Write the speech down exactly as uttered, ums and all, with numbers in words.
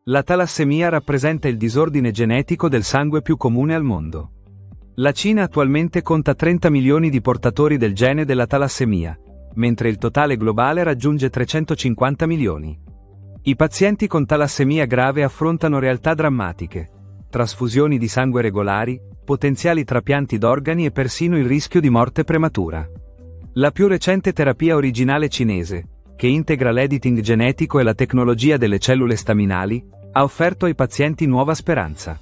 La talassemia rappresenta il disordine genetico del sangue più comune al mondo. La Cina attualmente conta trenta milioni di portatori del gene della talassemia, mentre il totale globale raggiunge trecentocinquanta milioni. I pazienti con talassemia grave affrontano realtà drammatiche: trasfusioni di sangue regolari, potenziali trapianti d'organi e persino il rischio di morte prematura. La più recente terapia originale cinese, che integra l'editing genetico e la tecnologia delle cellule staminali, ha offerto ai pazienti nuova speranza.